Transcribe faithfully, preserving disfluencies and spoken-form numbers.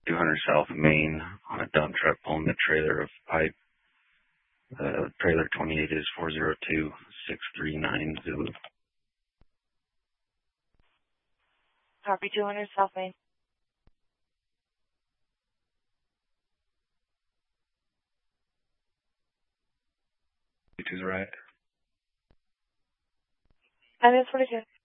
two hundred South Main on a dump truck pulling the trailer of pipe. Uh, trailer twenty-eight is four zero two, six three nine Zulu. Copy two hundred South Main. To the right. I'm in forty-two.